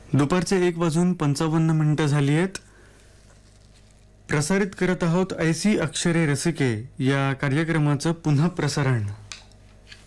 दुपारचे 1:55 झाली आहेत. प्रसारित करत आहोत ऐसी अक्षरे रसिके या कार्यक्रमाचं पुन्हा प्रसारण.